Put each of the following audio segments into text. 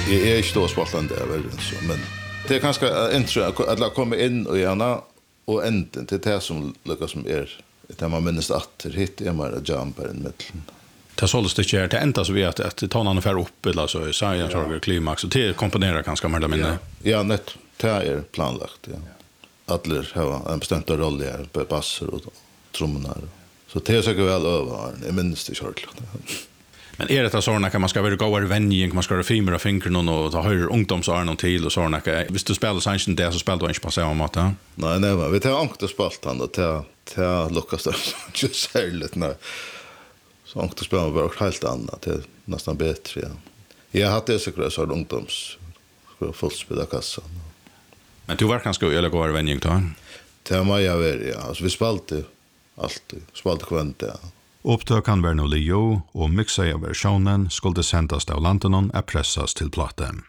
Jag är inte då spaltande väl så men det är ganska intro att komma in och gärna och änden till det som lyckas som det man minns att det hit är mer jumper i mitten. Det såldes det inte det enda så vi att tonarna för upp eller så säger jag klimax och det komponerar ganska mer eller mindre. Ja, net det är planlagt ja. Alla har en bestämd roll här på basser och trummorna. Så det är säkert väl över. Jag minns det självklart. Men det såna kan man ska vara goda vänner, man ska vara fimer och fingrar och ta höra ungdomsarna till och såna kan. Visst du spelar sanchen där så spelar du inte på samma måte. Nej, nej, vi tar ankte spalt han och ta luckas det just särskilt när så ankte spelar bara helt annat det är nästan bättre. Ja. Jag hade det säkert så ungdoms för fullspela kassan. Men du var ganska eller goda vänner då? Det var jag väl ja. Alltså vi spelade alltid spalt kvant ja. Opptøkan var nå Leo, og mixet av versjonen skulle sendes av Lantanon er pressas til platen.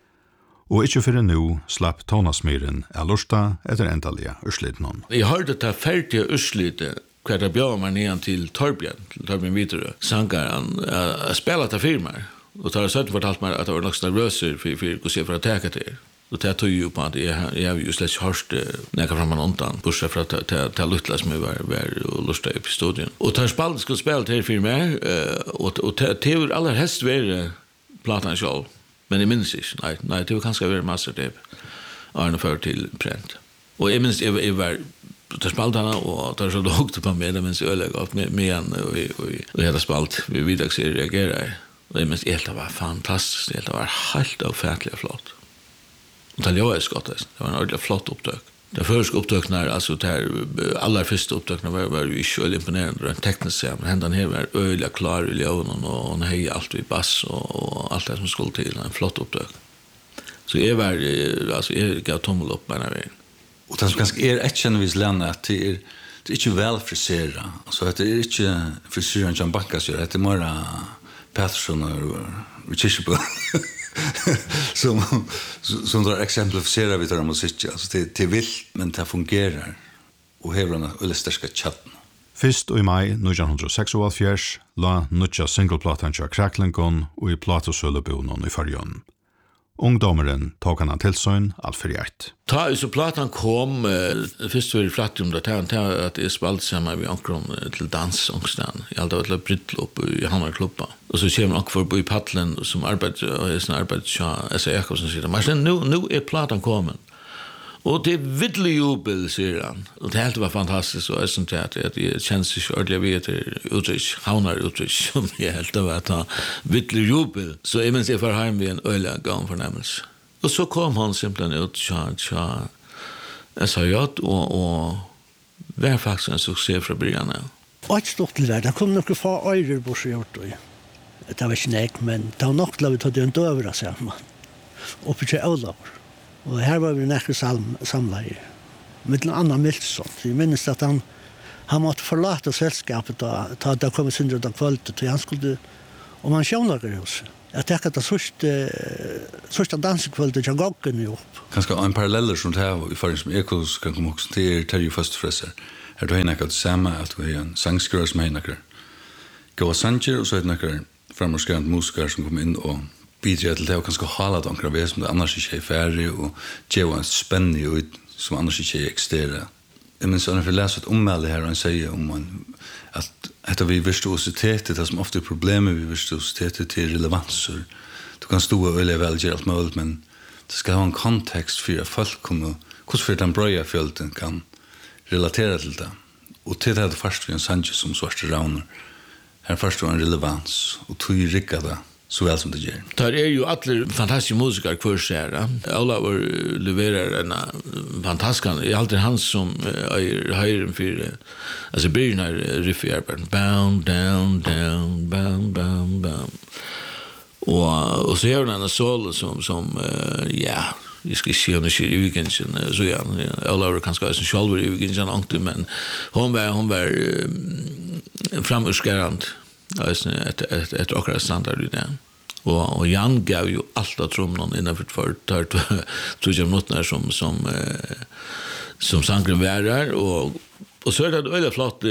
Og ikke for nå slapp tonasmyren av Lorsta etter endelige urslitene. Jeg hørte ta ferdige urslite hva det bjør meg ned til Torbjørn Viderø, sangeren, spela til firmaer. Og tar søtten fortalt meg at jeg var nok nervøser for å se for å teke til. Og det tog jo på at jeg har jo slett hørt nekka fram an ondan, bortsett fra til luttla som jeg var og lusta opp i studien. Og tar spalt skulle spela til firmaer, og det var aller helst være platan selv, men jeg minns ikke, nei, det var kanskje være mastertape, Arne før til prent. Og jeg minns jeg var tar spalt henne, og tar så hukte på meg, mens jeg ødelegg opp med igjen, og jeg spalt, vi viddagsserie reagerer. Og jeg minns det var fantastisk, det var helt avfætlig og flott. Och det var skottet. Det var en ordentligt flott upptök. Det första upptökna alltså där alla första upptökna var ju så imponerande rent tekniskt så men händan här var öliga klar i leonen och hon hej allt i bass och allt det som skulle till en flott upptök. Så är var alltså är gav tommel upp på den vägen. Och det som ganska ett kännevis lämna att det är inte väl frisera. Alltså att det är inte frisören som backas gör det är mer Pettersson och Chichebo. som drar exemplificerar vi tar musik alltså det vill men det fungerar och har en ölisterska chatt. Fyrst i maj 1976 la nutja singleplatan til Cracklingon og i platosølebunnen i Färjön. Ungdomeren tok han til søgn alt for hjert. Ta så platan kom først var det flatt om det at jeg spalte sammen med ankron til dans ångstan. Jeg hadde vært brytlopp i Hammarklubba. Og så kommer ankfor på i Paddelen som arbeider og jeg arbeider til S.A. Jakobsen sier men nu platan kommet. Og det viddelig jubel, sier han. Og det helt var fantastisk, og jeg synes at jeg kjenner ikke ordentlig ved etter uttrykk, havner uttrykk, som jeg helt var at viddelig jubel. Så jeg minns jeg får hjem ved en øyelig gang fornemmelse. Og så kom han simpelthen ut til SHJ, og var faktisk en suksess fra bryggene. Og et stort til det kom noen få øyre bort og gjort det. Det var ikke nek, men det var nok til at vi tog det en døvere sammen. Oppe til Øylaver. Og her var vi nekker samleie. Med en annan Milsson. Jeg minnes at han måtte forlate selskapet da det kom sin av kvöldet. Han skulle, om han sjånlager hos. Jeg tenker at det sørste dansekvöldet jeg goggen jo opp. Ganske en paralleller som det her i farin som Ekos kan komme også til Terje Førstfresser. Her du har nekket det samme at du har en sangskrør som har nekket gåa sanger og så har nekket framskrørende musikere som kommer inn og bidrar til det og kanskje hala det omkring ved som det annars ikke er ferdig og gjør en spenning ut som annars ikke eksisterer. Jeg minns at jeg leser et ommelde her og han sier om at etter vi virtuositetet, det som ofte er problemet vi virtuositetet til relevanser. Du kan stå og øye vel gjøre alt mulig, men det skal ha en kontekst for at folk kommer, hvordan for den brøya fjølten kan relatera til det. Og til det er det først vi en sanje som svarte rauner. Her først var en relevans, og tog rikka det så väl som det gör. Det är ju alla fantastiska musiker kvar så alla levererar en fantastisk. Det är alltid han som höjer för alltså börjar riff i bound down bound bound. Och så gör han en solo som ja, jag ska se om det är ugen så ja, alla kan ska en shoulder ugen ankte men hon var framskarant. Ett akkurat standard i den. Och Jan gav ju allt av trumman innanför för tror jag något som sangren värar och så är det väldigt flott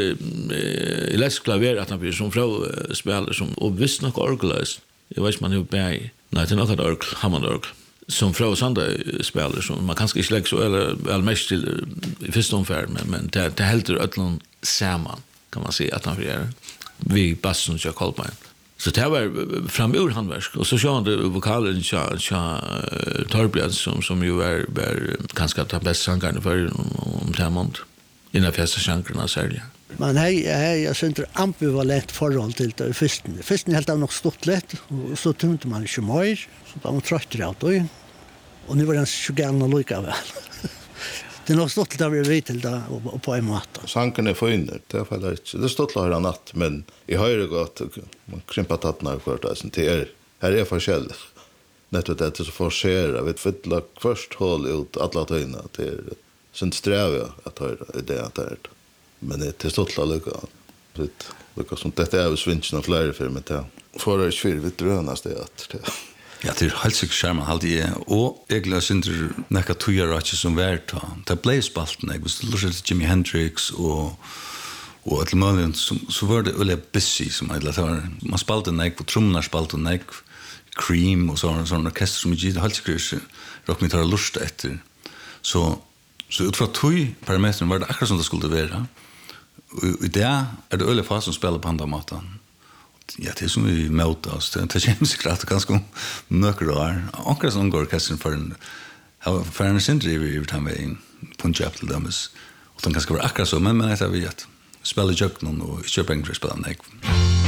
elektrisk klaver att han blir som från spelar som och visst nog orgelös. Jag vet man hur bäj Nej, det är något orgel, Hammond-orgel. Som Frau Sandberg spelar, som man kanske inte lägger så eller mest till i första omfärd, men det helter ödlån samman, kan man säga att han gör. Vi bassen och Kolbein. Så det var framur handverk. Och så kör han det vokalen Torbjörn som ju var ganska den bästa sångaren för om Tamond. Innan första chankrarna särskilt. Men jag syns ambivalent förhåll till det försten. Försten helt av något stort lätt och så tunte man inte mer. Så då man tröttade av det. Och nu var den 21 lika väl. Det är nog stort att vi vet till det och på en måte. Sanken är fin, det är fallet inte. Det är stort att höra natt, men i höjre gott, man krympar tattna för det. Det är forskjelligt. Nettopp det är så forcerat. Vi fyller först håll ut alla töjna till sen sträva att höra det att det är. Men det är stort att lycka. Det som detta är svinchen av flera filmer till. Förra är svårt, vi drönas det att det. Ja, det är helt sikkert skärmen alltid. Og jeg gleder ikke nekka tøyaratsje som vært. Det ble spalten, hvis du lurer til Jimi Hendrix og et eller så var det veldig busy. Man spalte nek, på trommene spalte nek, Cream og sånn orkester som ikke helt sikkert råk mig tar lust etter. Så ut fra tøyparameteren var det akkurat som det skulle være. Og i det er det veldig fast som spiller på andre måten. Ja, det är som vi möter oss. Det känns klart ganska mycket år. Akkurat som går orkestern för en syndri vi tar med in Punjab till dömes. Och de ganska vara akkurat så, men det är vi att spela i köknen och köpa en för att spela en ägg.